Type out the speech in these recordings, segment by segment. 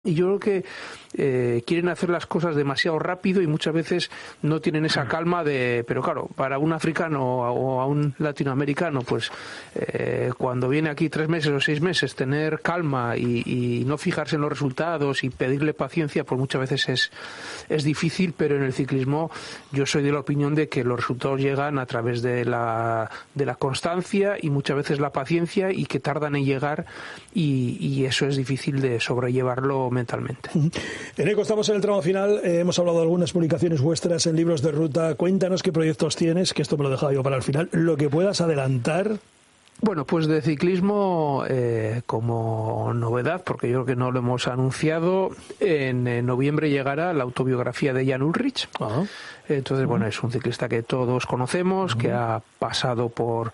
Y yo creo que quieren hacer las cosas demasiado rápido y muchas veces no tienen esa calma pero claro, para un africano o a un latinoamericano, pues cuando viene aquí 3 meses o 6 meses, tener calma y no fijarse en los resultados y pedirle paciencia, pues muchas veces es difícil, pero en el ciclismo yo soy de la opinión de que los resultados llegan a través de la constancia y muchas veces la paciencia, y que tardan en llegar, y eso es difícil de sobrellevarlo mentalmente. Eneco, estamos en el tramo final, hemos hablado de algunas publicaciones vuestras en libros de ruta. Cuéntanos qué proyectos tienes, que esto me lo he dejado yo para el final, lo que puedas adelantar. Bueno, pues de ciclismo, como novedad, porque yo creo que no lo hemos anunciado, en noviembre llegará la autobiografía de Jan Ullrich. Ajá. Entonces, bueno, es un ciclista que todos conocemos, que ha pasado por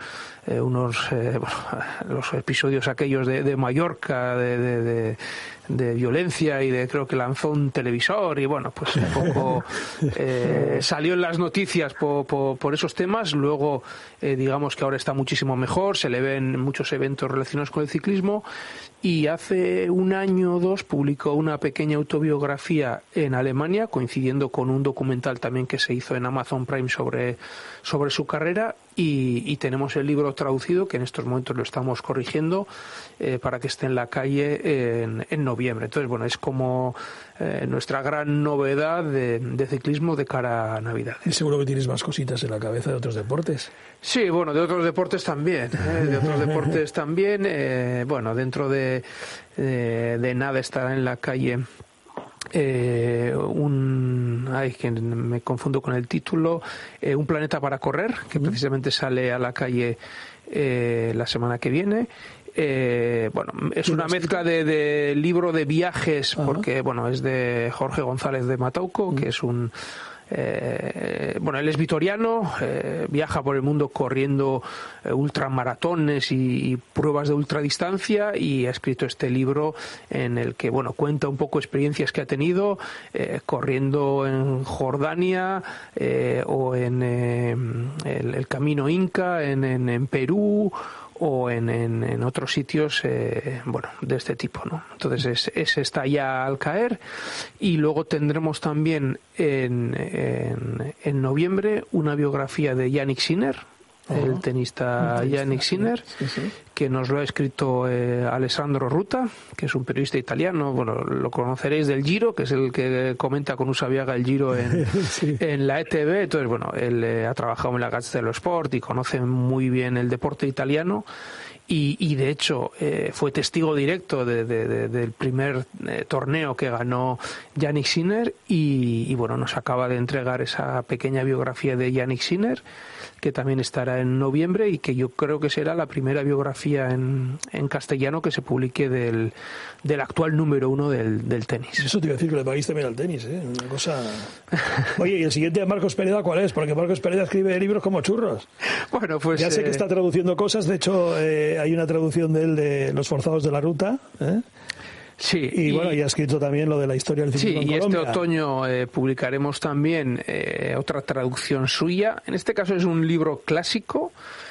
los episodios aquellos de Mallorca, de violencia, y creo que lanzó un televisor, y bueno, pues un poco salió en las noticias por esos temas. Luego, digamos que ahora está muchísimo mejor, se le ven muchos eventos relacionados con el ciclismo, y hace 1 año o 2 publicó una pequeña autobiografía en Alemania, coincidiendo con un documental también que se hizo en Amazon Prime sobre su carrera, y tenemos el libro traducido, que en estos momentos lo estamos corrigiendo para que esté en la calle en noviembre. Entonces, bueno, es como nuestra gran novedad de ciclismo de cara a Navidad. Y seguro que tienes más cositas en la cabeza de otros deportes. Sí, bueno, de otros deportes también. Bueno, dentro de nada estará en la calle que me confundo con el título, Un planeta para correr, que precisamente sale a la calle la semana que viene. Bueno, es una mezcla de libro de viajes, porque bueno, es de Jorge González de Matauco, que es un él es vitoriano, viaja por el mundo corriendo ultramaratones y pruebas de ultradistancia, y ha escrito este libro en el que, bueno, cuenta un poco experiencias que ha tenido corriendo en Jordania o en el Camino Inca en Perú, o en otros sitios de este tipo, ¿no? Entonces ese está ya al caer, y luego tendremos también en noviembre una biografía de Yannick Sinner, el tenista Yannick Sinner, que nos lo ha escrito Alessandro Ruta, que es un periodista italiano. Bueno, lo conoceréis del Giro, que es el que comenta con Usabiaga el Giro en la ETV. Entonces, bueno, él ha trabajado en la Gazzetta dello Sport y conoce muy bien el deporte italiano. Y de hecho fue testigo directo del primer torneo que ganó Yannick Sinner, y bueno, nos acaba de entregar esa pequeña biografía de Yannick Sinner, que también estará en noviembre, y que yo creo que será la primera biografía en castellano que se publique del actual número 1 del tenis. Eso te iba a decir, que le paguiste bien al tenis, una cosa... Oye, ¿y el siguiente de Marcos Pereda cuál es? Porque Marcos Pereda escribe libros como churros. Bueno, pues... Ya sé que está traduciendo cosas, de hecho hay una traducción de él de Los forzados de la ruta, Sí, y bueno, y ha escrito también lo de la historia del ciclismo en Colombia. Este otoño publicaremos también otra traducción suya. En este caso es un libro clásico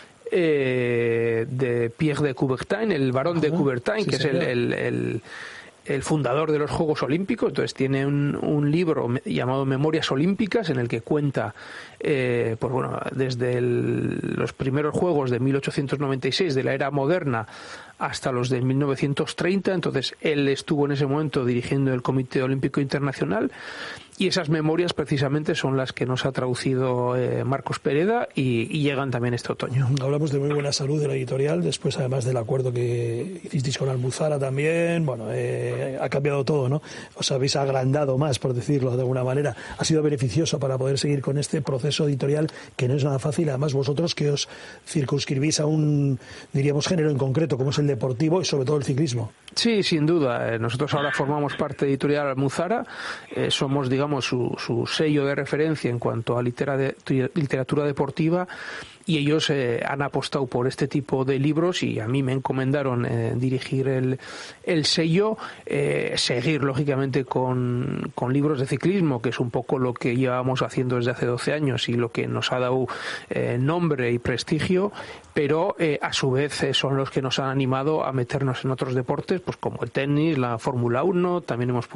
de Pierre de Coubertin, el barón de Coubertin, que señor. Es el fundador de los Juegos Olímpicos. Entonces tiene un libro llamado Memorias Olímpicas, en el que cuenta pues bueno, desde los primeros Juegos de 1896, de la era moderna, hasta los de 1930. Entonces él estuvo en ese momento dirigiendo el Comité Olímpico Internacional, y esas memorias precisamente son las que nos ha traducido Marcos Pereda, y llegan también este otoño. Hablamos de muy buena salud de la editorial, después además del acuerdo que hicisteis con Almuzara también. Bueno, ha cambiado todo, ¿no? Os habéis agrandado más, por decirlo de alguna manera. Ha sido beneficioso para poder seguir con este proceso editorial, que no es nada fácil. Además, vosotros que os circunscribís a un, diríamos, género en concreto, como es el deportivo y sobre todo el ciclismo. Sí, sin duda. Nosotros ahora formamos parte de Editorial Almuzara. Somos, digamos, digamos, su sello de referencia en cuanto a literatura deportiva, y ellos han apostado por este tipo de libros, y a mí me encomendaron dirigir el sello, seguir lógicamente con libros de ciclismo, que es un poco lo que llevábamos haciendo desde hace 12 años y lo que nos ha dado nombre y prestigio, pero a su vez son los que nos han animado a meternos en otros deportes, pues como el tenis, la Fórmula 1, también hemos